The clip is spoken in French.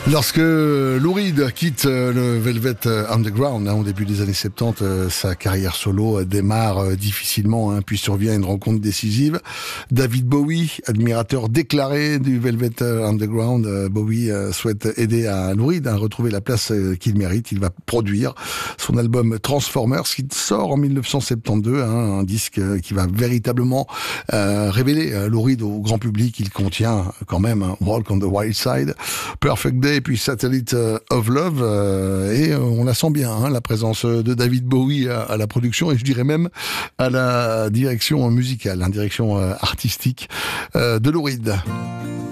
Lorsque Lou Reed quitte le Velvet Underground au début des années 70, sa carrière solo démarre difficilement, puis survient une rencontre décisive. David Bowie, admirateur déclaré du Velvet Underground, Bowie souhaite aider à Lou Reed à retrouver la place qu'il mérite. Il va produire son album Transformers qui sort en 1972, un disque qui va véritablement révéler Lou Reed au grand public. Il contient quand même Walk on the Wild Side, Perfect Day, puis Satellite of Love, et on la sent bien, la présence de David Bowie à la production, et je dirais même à la direction musicale, la direction artistique de Lou Reed.